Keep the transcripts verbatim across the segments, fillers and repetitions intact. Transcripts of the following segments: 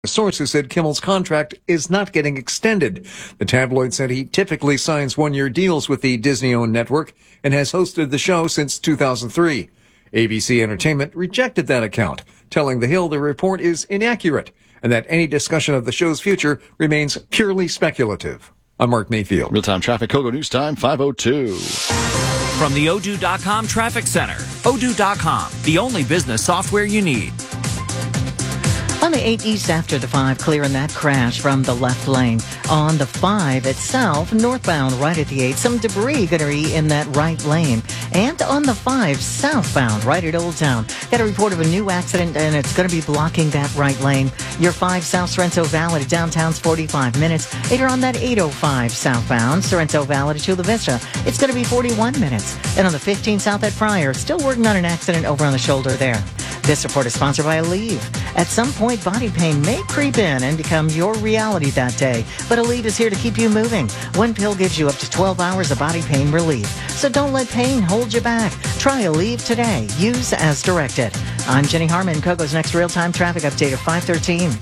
Sources said Kimmel's contract is not getting extended. The tabloid said he typically signs one-year deals with the Disney-owned network and has hosted the show since two thousand three. A B C Entertainment rejected that account, telling The Hill the report is inaccurate and that any discussion of the show's future remains purely speculative. I'm Mark Mayfield. Real-time traffic, Kogo News Time, five oh two. From the Odoo dot com Traffic Center. Odoo dot com, the only business software you need. On the eight East after the five, clearing that crash from the left lane. On the five itself, northbound right at the eight, some debris going to be in that right lane. And on the five, southbound right at Old Town. Got a report of a new accident, and it's going to be blocking that right lane. Your five South Sorrento Valley to downtown's forty-five minutes. Later on that eight oh five southbound, Sorrento Valley to Chula Vista, it's going to be forty-one minutes. And on the fifteen South at Pryor, still working on an accident over on the shoulder there. This report is sponsored by Aleve. At some point, body pain may creep in and become your reality that day, but Aleve is here to keep you moving. One pill gives you up to twelve hours of body pain relief, so don't let pain hold you back. Try Aleve today. Use as directed. I'm Jenny Harmon, Kogo's next real-time traffic update at five thirteen.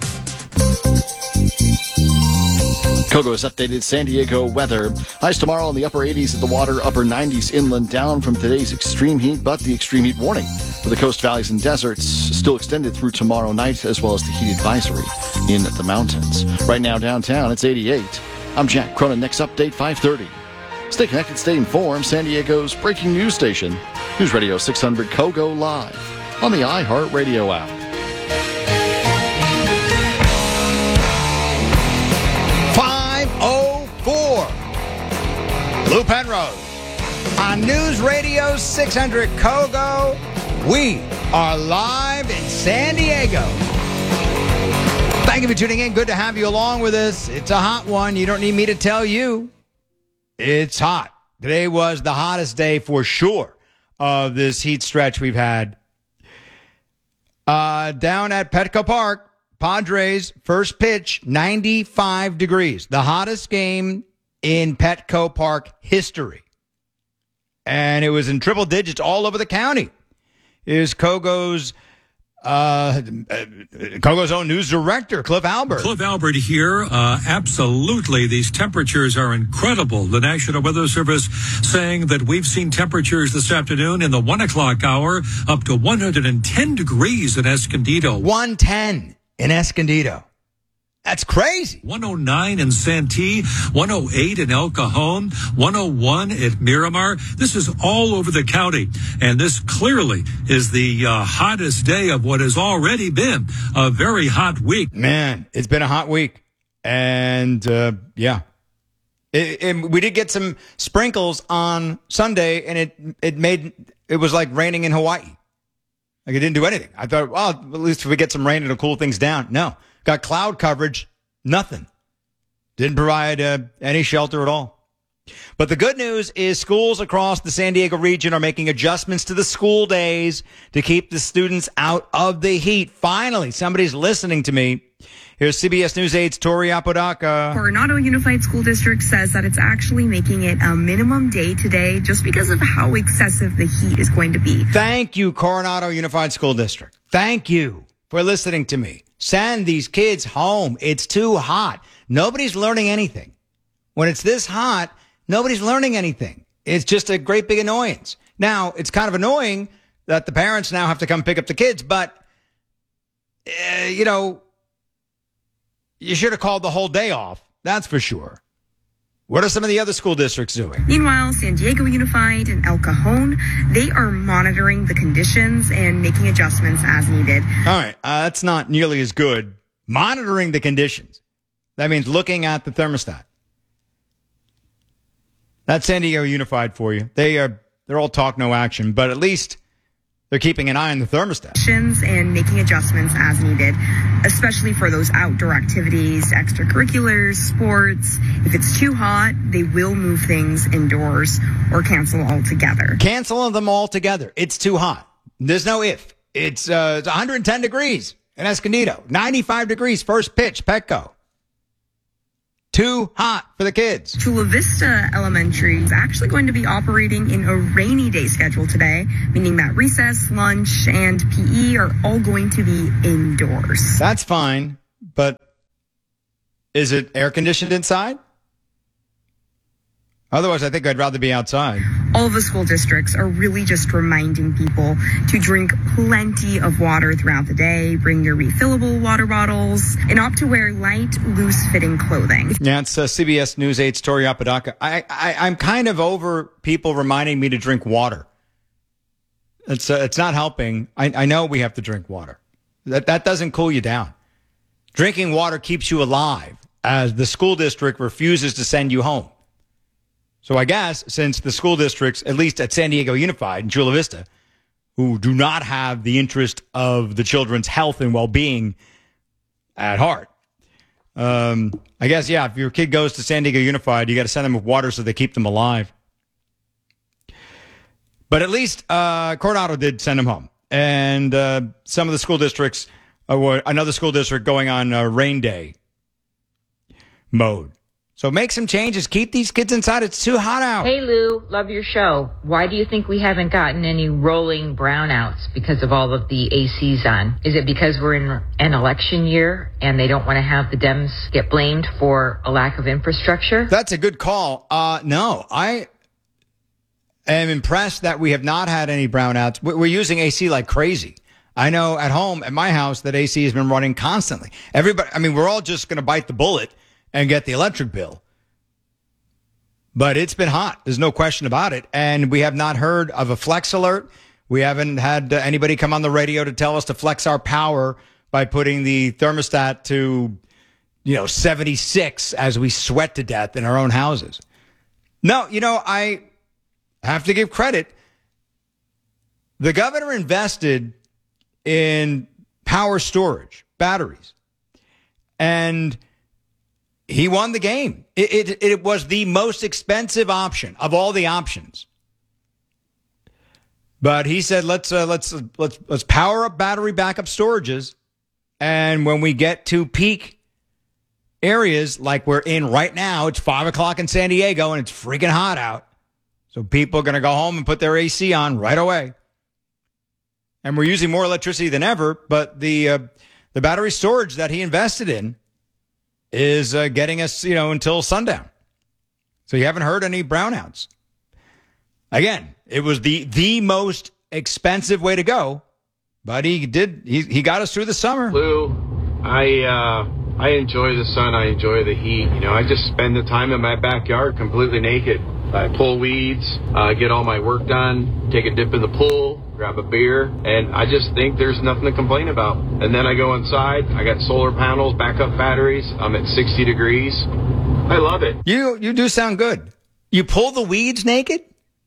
Kogo's updated San Diego weather. Highs tomorrow in the upper eighties at the water, upper nineties inland, down from today's extreme heat, but the extreme heat warning for the coast valleys and deserts still extended through tomorrow night, as well as the heat advisory in the mountains. Right now downtown, it's eighty-eight. I'm Jack Cronin. Next update, five thirty. Stay connected, stay informed. San Diego's breaking news station, News Radio six hundred Kogo Live on the iHeartRadio app. Lou Penrose on News Radio six hundred Kogo. We are live in San Diego. Thank you for tuning in. Good to have you along with us. It's a hot one. You don't need me to tell you. It's hot. Today was the hottest day for sure of this heat stretch we've had. Uh, down at Petco Park, Padres, first pitch, ninety-five degrees. The hottest game in Petco Park history. And it was in triple digits all over the county. Is Kogo's uh, Kogo's own news director, Cliff Albert. Cliff Albert here. Uh, absolutely. These temperatures are incredible. The National Weather Service saying that we've seen temperatures this afternoon in the one o'clock hour up to one hundred ten degrees in Escondido. one ten in Escondido. That's crazy. one oh nine in Santee, one oh eight in El Cajon, one oh one at Miramar. This is all over the county. And this clearly is the uh, hottest day of what has already been a very hot week. Man, it's been a hot week. And, uh, yeah. It, it, we did get some sprinkles on Sunday, and it, it made, it was like raining in Hawaii. Like it didn't do anything. I thought, well, at least if we get some rain, it'll cool things down. No. Got cloud coverage, nothing. Didn't provide uh, any shelter at all. But the good news is schools across the San Diego region are making adjustments to the school days to keep the students out of the heat. Finally, somebody's listening to me. Here's C B S News eight's Tori Apodaca. Coronado Unified School District says that it's actually making it a minimum day today just because of how excessive the heat is going to be. Thank you, Coronado Unified School District. Thank you for listening to me. Send these kids home. It's too hot. Nobody's learning anything. When it's this hot, nobody's learning anything. It's just a great big annoyance. Now, it's kind of annoying that the parents now have to come pick up the kids, but, uh, you know, you should have called the whole day off. That's for sure. What are some of the other school districts doing? Meanwhile, San Diego Unified and El Cajon, they are monitoring the conditions and making adjustments as needed. All right. Uh, that's not nearly as good. Monitoring the conditions. That means looking at the thermostat. That's San Diego Unified for you. They are, they're all talk, no action, but at least they're keeping an eye on the thermostat. And making adjustments as needed, especially for those outdoor activities, extracurriculars, sports. If it's too hot, they will move things indoors or cancel altogether. Cancel them altogether. It's too hot. There's no if. It's, uh, it's one hundred ten degrees in Escondido. ninety-five degrees first pitch, Petco. Too hot for the kids. Chula Vista Elementary is actually going to be operating in a rainy day schedule today, meaning that recess, lunch, and P E are all going to be indoors. That's fine, but is it air conditioned inside? Otherwise, I think I'd rather be outside. All the school districts are really just reminding people to drink plenty of water throughout the day, bring your refillable water bottles, and opt to wear light, loose-fitting clothing. Yeah, it's uh, C B S News eight's Tori Apodaca. I, I, I'm kind of over people reminding me to drink water. It's uh, it's not helping. I, I know we have to drink water. That that doesn't cool you down. Drinking water keeps you alive as the school district refuses to send you home. So I guess since the school districts, at least at San Diego Unified and Chula Vista, who do not have the interest of the children's health and well-being at heart, um, I guess, yeah, if your kid goes to San Diego Unified, you got to send them with water so they keep them alive. But at least uh, Coronado did send them home. And uh, some of the school districts, uh, were, another school district going on uh, rain day mode. So make some changes. Keep these kids inside. It's too hot out. Hey, Lou, love your show. Why do you think we haven't gotten any rolling brownouts because of all of the A Cs on? Is it because we're in an election year and they don't want to have the Dems get blamed for a lack of infrastructure? That's a good call. Uh, no, I am impressed that we have not had any brownouts. We're using A C like crazy. I know at home, at my house, that A C has been running constantly. Everybody, I mean, we're all just going to bite the bullet and get the electric bill. But it's been hot. There's no question about it. And we have not heard of a flex alert. We haven't had uh, anybody come on the radio to tell us to flex our power by putting the thermostat to, you know, seventy-six as we sweat to death in our own houses. No, you know, I have to give credit. The governor invested in power storage, batteries, and he won the game. It, it, it was the most expensive option of all the options. But he said, let's uh, let's let's let's power up battery backup storages, and when we get to peak areas like we're in right now, it's five o'clock in San Diego and it's freaking hot out. So people are going to go home and put their A C on right away. And we're using more electricity than ever, but the uh, the battery storage that he invested in is uh, getting us, you know, until sundown. So you haven't heard any brownouts. Again, it was the the most expensive way to go, but he did he he got us through the summer. Lou, I uh, I enjoy the sun. I enjoy the heat. You know, I just spend the time in my backyard completely naked. I pull weeds, uh, get all my work done, take a dip in the pool, grab a beer, and I just think there's nothing to complain about. And then I go inside. I got solar panels, backup batteries. I'm at sixty degrees. I love it. You you do sound good. You pull the weeds naked?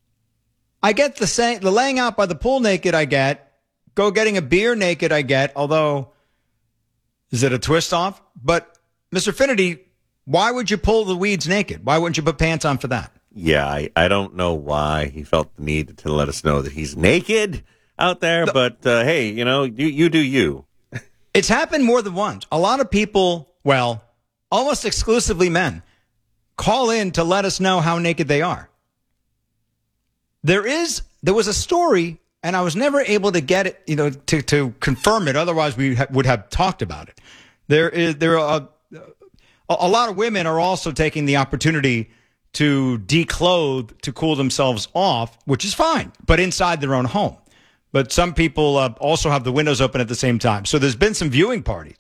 I get the same, the laying out by the pool naked I get. Go getting a beer naked I get, although, is it a twist off? But, Mister Finity, why would you pull the weeds naked? Why wouldn't you put pants on for that? Yeah, I, I don't know why he felt the need to let us know that he's naked out there, the, but uh, hey, you know, you, you do you. It's happened more than once. A lot of people, well, almost exclusively men, call in to let us know how naked they are. There is, there was a story, and I was never able to get it, you know, to, to confirm it. Otherwise, we ha- would have talked about it. There is, there are a, a lot of women are also taking the opportunity to declothe to cool themselves off, which is fine, but inside their own home. But some people uh, also have the windows open at the same time. So there's been some viewing parties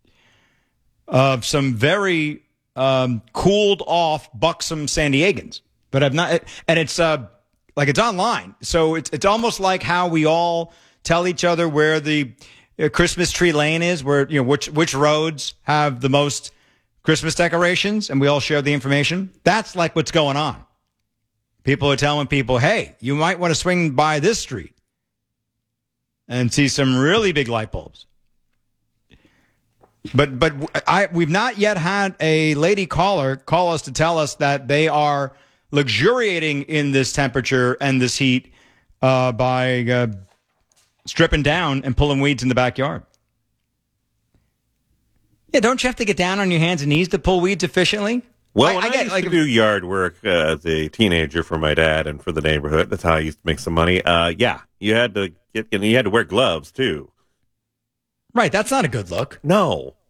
of some very um, cooled off, buxom San Diegans. But I've not, and it's uh, like it's online. So it's it's almost like how we all tell each other where the uh, Christmas tree lane is, where, you know, which which roads have the most Christmas decorations, and we all share the information. That's like what's going on. People are telling people, hey, you might want to swing by this street and see some really big light bulbs. But but I we've not yet had a lady caller call us to tell us that they are luxuriating in this temperature and this heat uh, by uh, stripping down and pulling weeds in the backyard. Yeah, don't you have to get down on your hands and knees to pull weeds efficiently? Well, I, when I, I get used like to do yard work uh, as a teenager for my dad and for the neighborhood. That's how I used to make some money. Uh, yeah, you had to get, and you had to wear gloves too. Right, that's not a good look. No,